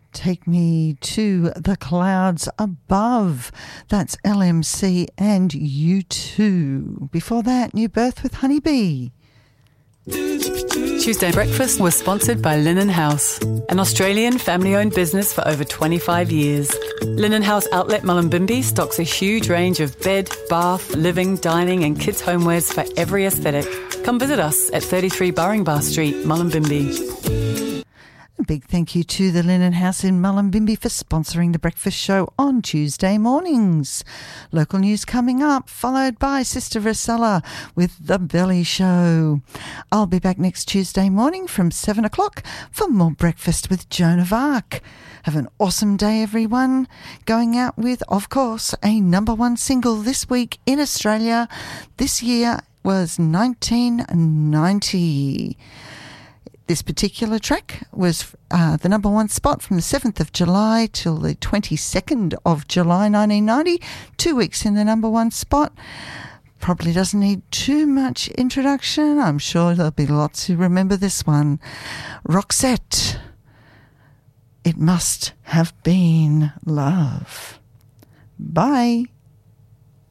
Take Me to the Clouds Above. That's LMC and U2. Before that, New Birth with Honeybee. Tuesday Breakfast was sponsored by Linen House, an Australian family-owned business for over 25 years. Linen House Outlet Mullumbimby stocks a huge range of bed, bath, living, dining and kids' homewares for every aesthetic. Come visit us at 33 Burringbar Street, Mullumbimby. A big thank you to the Linen House in Mullumbimby for sponsoring the breakfast show on Tuesday mornings. Local news coming up, followed by Sister Rosella with The Belly Show. I'll be back next Tuesday morning from 7 o'clock for more Breakfast with Joan of Arc. Have an awesome day, everyone. Going out with, of course, a number one single this week in Australia. This year was 1990. This particular track was the number one spot from the 7th of July till the 22nd of July 1990. 2 weeks in the number one spot. Probably doesn't need too much introduction. I'm sure there'll be lots who remember this one. Roxette, It Must Have Been Love. Bye.